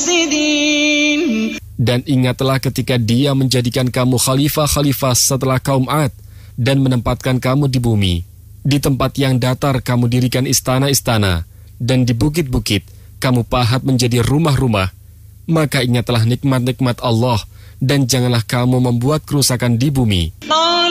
المفسدين. Dan ingatlah ketika Dia menjadikan kamu khalifah-khalifah setelah kaum Ad dan menempatkan kamu di bumi. Di tempat yang datar kamu dirikan istana-istana, dan di bukit-bukit kamu pahat menjadi rumah-rumah. Maka ingatlah nikmat-nikmat Allah, dan janganlah kamu membuat kerusakan di bumi.